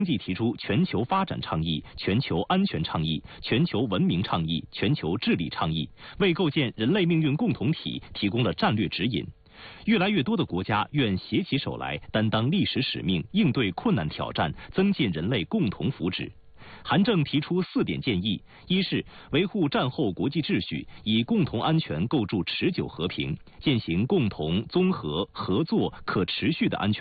经济提出全球发展倡议、全球安全倡议、全球文明倡议、全球治理倡议，为构建人类命运共同体提供了战略指引。越来越多的国家愿携起手来，担当历史使命，应对困难挑战，增进人类共同福祉。韩正提出4点建议：一是维护战后国际秩序，以共同安全构筑持久和平，践行共同、综合、合作、可持续的安全